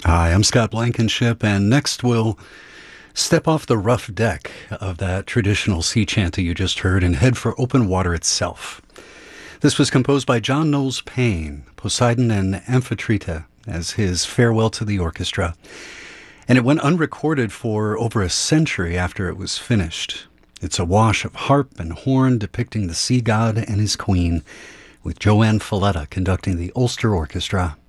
Hi, I'm Scott Blankenship, and next we'll step off the rough deck of that traditional sea chanty you just heard and head for open water itself. This was composed by John Knowles Paine, Poseidon and Amphitrite, as his farewell to the orchestra, and it went unrecorded for over a century after it was finished. It's a wash of harp and horn depicting the sea god and his queen, with Joanne Falletta conducting the Ulster Orchestra.